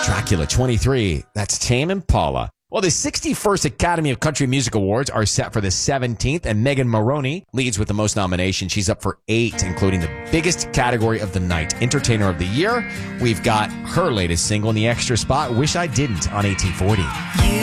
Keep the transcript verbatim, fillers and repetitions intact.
Dracula twenty-three. That's Tame Impala. Well, the sixty-first Academy of Country Music Awards are set for the seventeenth, and Megan Maroney leads with the most nominations. She's up for eight, including the biggest category of the night, Entertainer of the Year. We've got her latest single in the extra spot, Wish I Didn't, on eighteen forty. You